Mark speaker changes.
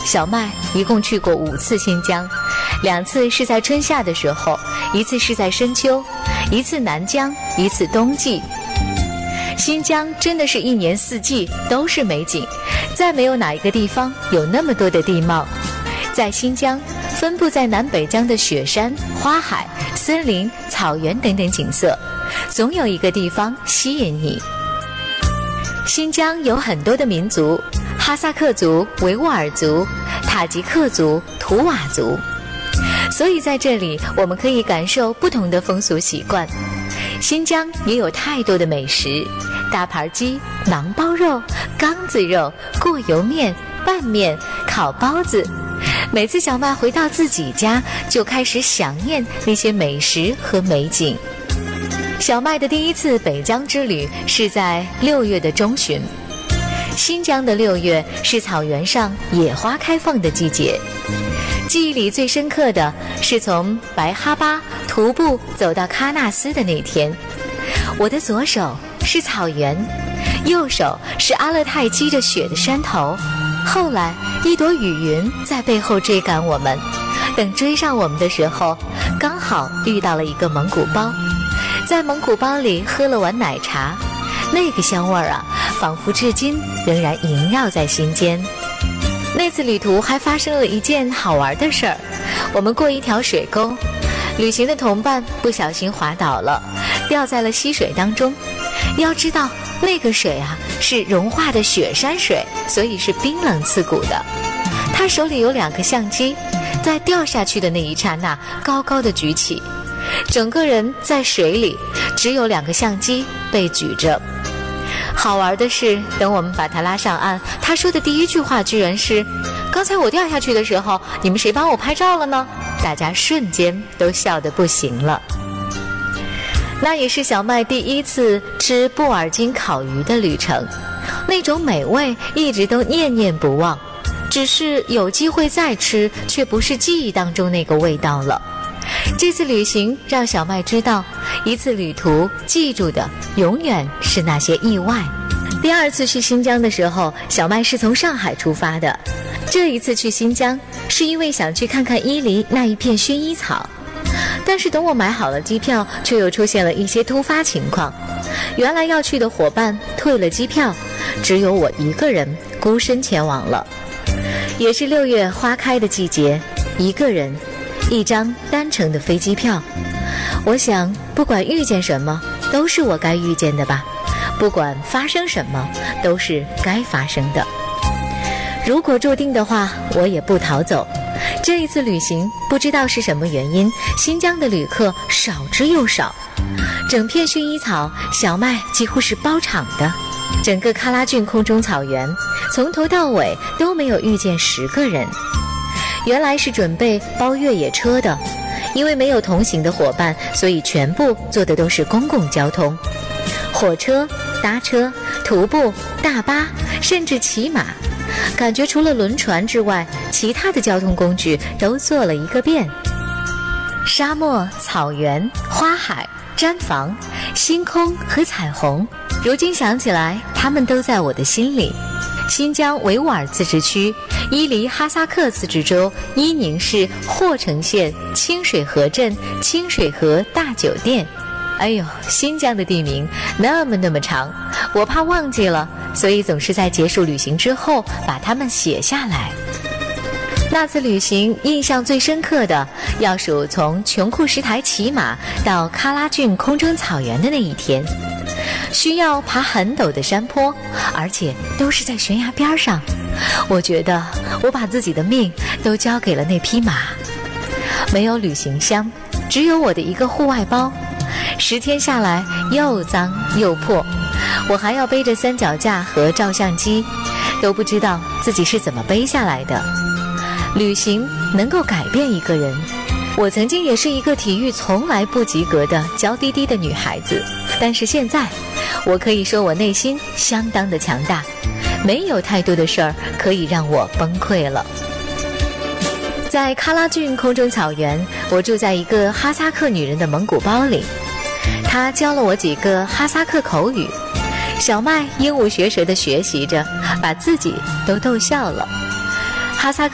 Speaker 1: 小麦一共去过5次新疆，2次是在春夏的时候，1次是在深秋，1次南疆，1次冬季。新疆真的是一年4季都是美景，再没有哪一个地方有那么多的地貌。在新疆，分布在南北疆的雪山、花海、森林、草原等等景色，总有一个地方吸引你。新疆有很多的民族，哈萨克族、维吾尔族、塔吉克族、图瓦族，所以在这里我们可以感受不同的风俗习惯。新疆也有太多的美食，大盘鸡、馕包肉、缸子肉、过油面、拌面、烤包子。每次小麦回到自己家，就开始想念那些美食和美景。小麦的第一次北疆之旅是在6月的中旬。新疆的6月是草原上野花开放的季节。记忆里最深刻的是从白哈巴徒步走到喀纳斯的那天，我的左手是草原，右手是阿勒泰积着雪的山头。后来一朵雨云在背后追赶我们，等追上我们的时候，刚好遇到了一个蒙古包，在蒙古包里喝了碗奶茶，那个香味儿啊，仿佛至今仍然萦绕在心间。那次旅途还发生了一件好玩的事儿，我们过一条水沟，旅行的同伴不小心滑倒了，掉在了溪水当中。要知道那个水啊是融化的雪山水，所以是冰冷刺骨的。他手里有2个相机，在掉下去的那一刹那高高的举起，整个人在水里，只有2个相机被举着。好玩的是，等我们把他拉上岸，他说的第一句话居然是：刚才我掉下去的时候，你们谁帮我拍照了呢？大家瞬间都笑得不行了。那也是小麦第一次吃布尔津烤鱼的旅程，那种美味一直都念念不忘，只是有机会再吃，却不是记忆当中那个味道了。这次旅行让小麦知道，一次旅途记住的永远是那些意外。第2次去新疆的时候，小麦是从上海出发的。这一次去新疆是因为想去看看伊犁那一片薰衣草，但是等我买好了机票，却又出现了一些突发情况。原来要去的伙伴退了机票，只有我一个人孤身前往了。也是6月花开的季节，一个人1张单程的飞机票。我想不管遇见什么都是我该遇见的吧，不管发生什么都是该发生的。如果注定的话，我也不逃走。这一次旅行不知道是什么原因，新疆的旅客少之又少，整片薰衣草小麦几乎是包场的。整个喀拉峻空中草原从头到尾都没有遇见10个人。原来是准备包越野车的，因为没有同行的伙伴，所以全部坐的都是公共交通，火车、搭车、徒步、大巴，甚至骑马。感觉除了轮船之外，其他的交通工具都坐了一个遍。沙漠、草原、花海、毡房、星空和彩虹，如今想起来，它们都在我的心里。新疆维吾尔自治区、伊犁哈萨克自治州伊宁市霍城县清水河镇清水河大酒店。哎呦，新疆的地名那么长，我怕忘记了，所以总是在结束旅行之后把它们写下来。那次旅行印象最深刻的，要数从琼库什台骑马到喀拉峻空中草原的那一天。需要爬很陡的山坡，而且都是在悬崖边上。我觉得我把自己的命都交给了那匹马。没有旅行箱，只有我的一个户外包，10天下来又脏又破，我还要背着3脚架和照相机，都不知道自己是怎么背下来的。旅行能够改变一个人。我曾经也是一个体育从来不及格的娇滴滴的女孩子，但是现在我可以说我内心相当的强大，没有太多的事儿可以让我崩溃了。在喀拉峻空中草原，我住在一个哈萨克女人的蒙古包里，她教了我几个哈萨克口语，小麦鹦鹉学舌地学习着，把自己都逗笑了。哈萨克